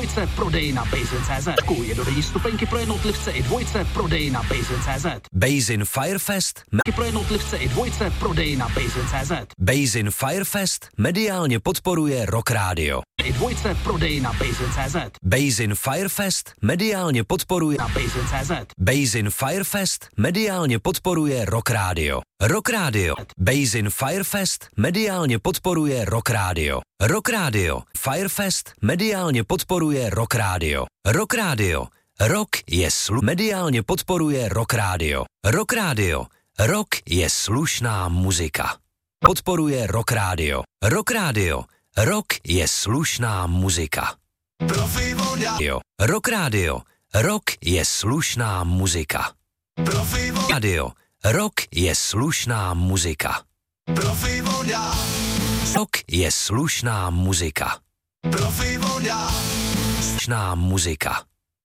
dvojce prodej na Basin.cz. Jednodenní stupenky pro jednotlivce i dvojce prodej na Basin.cz. Basin Firefest Pro jednotlivce i dvojce prodej na Basin.cz. Basin Firefest mediálně podporuje Rock Radio. I dvojce prodej na Basin.cz. Basin Firefest mediálně podporuje Na Basin.cz. Basin Firefest mediálně podporuje Rock Radio. Rock Radio. Basin Firefest mediálně podporuje Rock Radio. Rock Radio. Firefest mediálně podporuje Rock Radio. Rock Radio. Rock je mediálně podporuje Rock Radio. Rock Radio. Rock je slušná muzika. Podporuje Rock Radio. Rock Radio. Rock je slušná muzika. Rock Radio. Rock je slušná muzika. Radio. Rock je slušná muzika. Rock je slušná muzika. Slušná muzika.